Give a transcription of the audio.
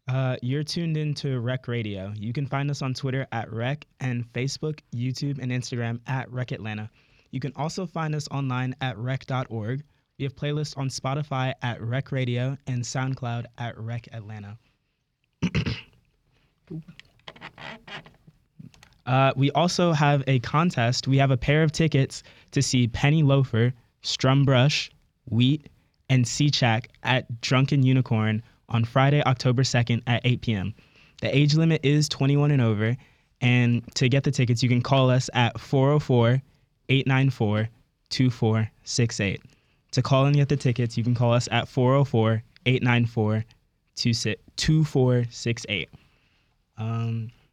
You're tuned into Rec Radio. You can find us on Twitter at Rec and Facebook, YouTube, and Instagram at Rec Atlanta. You can also find us online at rec.org. We have playlists on Spotify at Rec Radio and SoundCloud at Rec Atlanta. We also have a contest. We have a pair of tickets to see Penny Loafer, Strumbrush, Wheat, and Seachack at Drunken Unicorn on Friday, October 2nd at 8 p.m. The age limit is 21 and over, and to get the tickets, you can call us at 404-894-2468. To call and get the tickets, you can call us at 404-894-2468.